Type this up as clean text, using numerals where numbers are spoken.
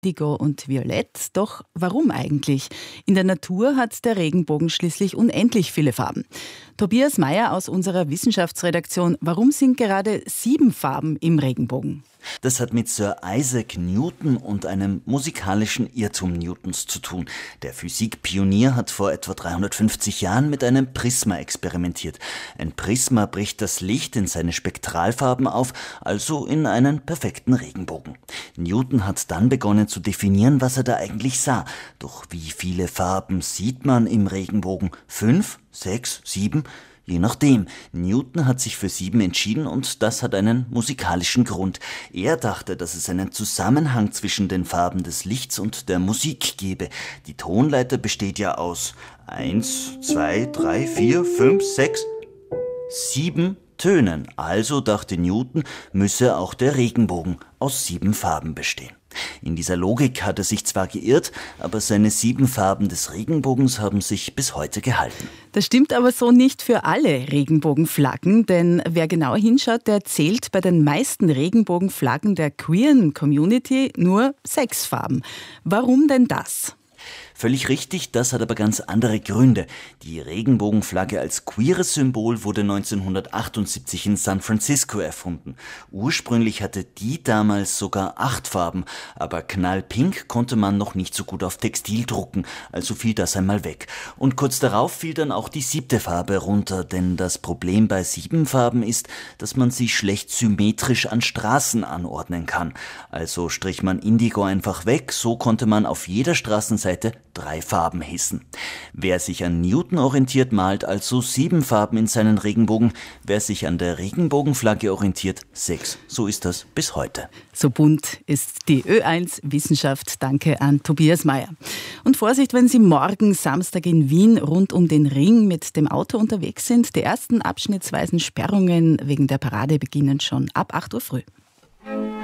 Indigo und Violett. Doch warum eigentlich? In der Natur hat der Regenbogen schließlich unendlich viele Farben. Tobias Meyer aus unserer Wissenschaftsredaktion. Warum sind gerade 7 Farben im Regenbogen? Das hat mit Sir Isaac Newton und einem musikalischen Irrtum Newtons zu tun. Der Physikpionier hat vor etwa 350 Jahren mit einem Prisma experimentiert. Ein Prisma bricht das Licht in seine Spektralfarben auf, also in einen perfekten Regenbogen. Newton hat dann begonnen zu definieren, was er da eigentlich sah. Doch wie viele Farben sieht man im Regenbogen? 5, 6, 7? Je nachdem. Newton hat sich für 7 entschieden und das hat einen musikalischen Grund. Er dachte, dass es einen Zusammenhang zwischen den Farben des Lichts und der Musik gebe. Die Tonleiter besteht ja aus 1, 2, 3, 4, 5, 6, 7 Tönen. Also dachte Newton, müsse auch der Regenbogen aus 7 Farben bestehen. In dieser Logik hat er sich zwar geirrt, aber seine 7 Farben des Regenbogens haben sich bis heute gehalten. Das stimmt aber so nicht für alle Regenbogenflaggen, denn wer genauer hinschaut, der zählt bei den meisten Regenbogenflaggen der queeren Community nur 6 Farben. Warum denn das? Völlig richtig, das hat aber ganz andere Gründe. Die Regenbogenflagge als queeres Symbol wurde 1978 in San Francisco erfunden. Ursprünglich hatte die damals sogar 8 Farben, aber knallpink konnte man noch nicht so gut auf Textil drucken, also fiel das einmal weg. Und kurz darauf fiel dann auch die 7. Farbe runter, denn das Problem bei 7 Farben ist, dass man sie schlecht symmetrisch an Straßen anordnen kann. Also strich man Indigo einfach weg, so konnte man auf jeder Straßenseite 3 Farben hissen. Wer sich an Newton orientiert, malt also 7 Farben in seinen Regenbogen. Wer sich an der Regenbogenflagge orientiert, 6. So ist das bis heute. So bunt ist die Ö1 Wissenschaft. Danke an Tobias Meyer. Und Vorsicht, wenn Sie morgen Samstag in Wien rund um den Ring mit dem Auto unterwegs sind. Die ersten abschnittsweisen Sperrungen wegen der Parade beginnen schon ab 8 Uhr früh.